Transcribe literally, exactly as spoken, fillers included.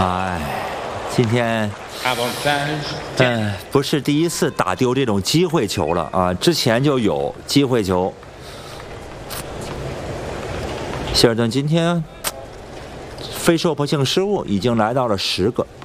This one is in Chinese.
哎，今天，呃，不是第一次打丢这种机会球了啊，之前就有机会球。希尔顿今天非受迫性失误已经来到了十个。